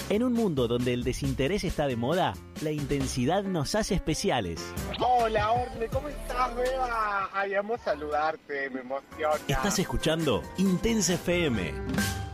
En un mundo donde el desinterés está de moda, la intensidad nos hace especiales. Hola, Orne, ¿cómo estás, Beba? Ay, amo saludarte, me emociona. Estás escuchando Intensa FM.